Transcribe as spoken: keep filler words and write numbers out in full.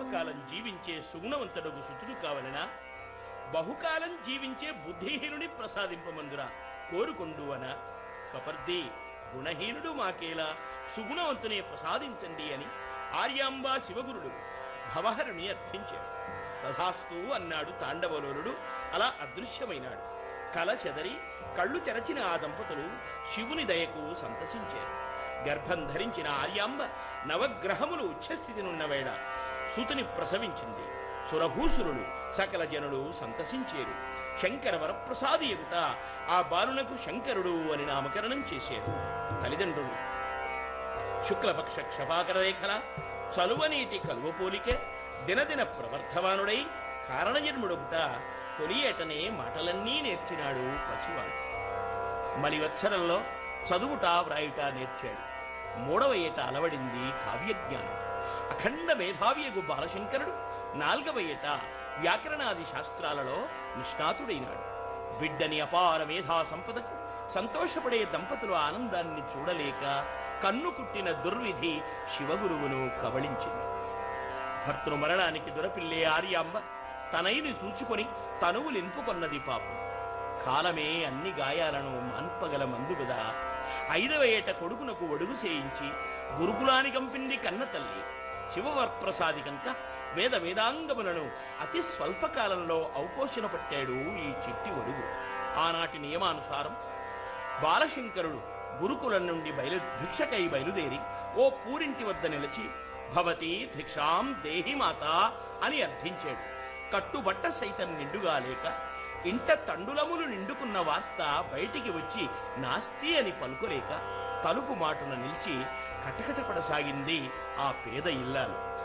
బహుకాలం జీవించే సుగుణవంతుడకు సుతుడు కావలనా? బహుకాలం జీవించే బుద్ధిహీనుని ప్రసాదింపమందురా కోరుకొండు అన. కపర్ది, గుణహీనుడు మాకేలా, సుగుణవంతునే ప్రసాదించండి అని ఆర్యాంబా శివగురుడు భవహరుని అర్థించాడు. తథాస్తు అన్నాడు తాండవలోలుడు. అలా అదృశ్యమైనాడు. కల చెదరి కళ్ళు తెరచిన ఆ దంపతులు శివుని దయకు సంతసించారు. గర్భం ధరించిన ఆర్యాంబ నవగ్రహములు ఉచ్ఛస్థితినున్న వేళ సుతుని ప్రసవించింది. సురభూసురులు సకల జనులు సంతసించేరు. శంకర వరప్రసాది ఎగుట ఆ బాలునకు శంకరుడు అని నామకరణం చేశారు తల్లిదండ్రులు. శుక్లపక్ష క్షపాకర రేఖల చలువనీటి కలువ పోలికే దినదిన ప్రవర్ధమానుడై కారణజన్ముడొకట తొలి ఏటనే మాటలన్నీ నేర్చినాడు పసివాడు. మలివత్సరంలో చదువుట వ్రాయుట నేర్చాడు. మూడవ ఏట అలవడింది కావ్యజ్ఞానం. అఖండ మేధావియగు బాలశంకరుడు నాల్గవ ఏట వ్యాకరణాది శాస్త్రాలలో నిష్ణాతుడైనాడు. బిడ్డని అపార మేధా సంపదకు సంతోషపడే దంపతుల ఆనందాన్ని చూడలేక కన్ను కుట్టిన దుర్విధి శివగురువును కబళించింది. భర్తృ మరణానికి దొరపిల్లే ఆర్యాంబ తనైని చూచుకొని తనువులింపుకొన్నది పాపం. కాలమే అన్ని గాయాలను మాన్పగల మందుగదా. ఐదవ ఏట కొడుకునకు ఒడుగు చేయించి గురుకులాని కంపింది కన్న తల్లి. శివవరప్రసాది కనుక వేద వేదాంగములను అతి స్వల్పకాలంలో ఔపోషణ పట్టాడు ఈ చిట్టి ఒడుగు. ఆనాటి నియమానుసారం బాలశంకరుడు గురుకులం నుండి బయలు భిక్షకై బయలుదేరి ఓ పూరింటి వద్ద నిలిచి భవతి భిక్షాం దేహి మాత అని అర్థించాడు. కట్టుబట్ట సైతం నిండుగా లేక ఇంట తండులములు నిండుకున్న వార్త బయటికి వచ్చి నాస్తి అని పలుకోలేక తలుపు మాటున నిలిచి కటకటపడసాగింది ఆ పేద ఇల్లాలు.